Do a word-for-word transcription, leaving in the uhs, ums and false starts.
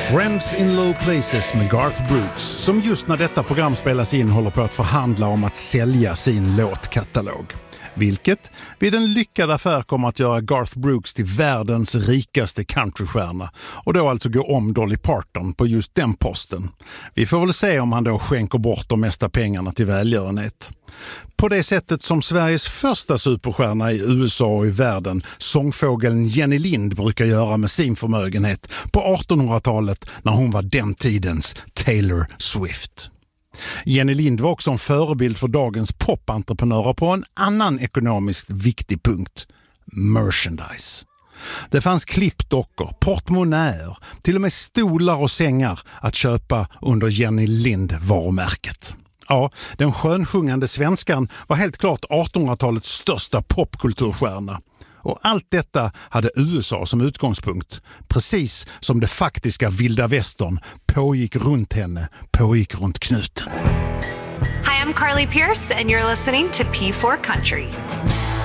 Friends in Low Places med Garth Brooks, som just när detta program spelas in håller på att förhandla om att sälja sin låtkatalog. Vilket vid en lyckad affär kommer att göra Garth Brooks till världens rikaste countrystjärna och då alltså gå om Dolly Parton på just den posten. Vi får väl se om han då skänker bort de mesta pengarna till välgörenhet. På det sättet som Sveriges första superstjärna i U S A och i världen, sångfågeln Jenny Lind, brukar göra med sin förmögenhet på artonhundratalet när hon var den tidens Taylor Swift. Jenny Lind var också en förebild för dagens popentreprenörer på en annan ekonomiskt viktig punkt: merchandise. Det fanns klippdockor, portmonnäer, till och med stolar och sängar att köpa under Jenny Lind-varumärket. Ja, den skönsjungande svenskan var helt klart artonhundratalets största popkulturstjärna. Och allt detta hade U S A som utgångspunkt, precis som det faktiska vilda västern pågick runt henne, pågick runt knuten. Hi, I'm Carly Pierce and you're listening to P four Country.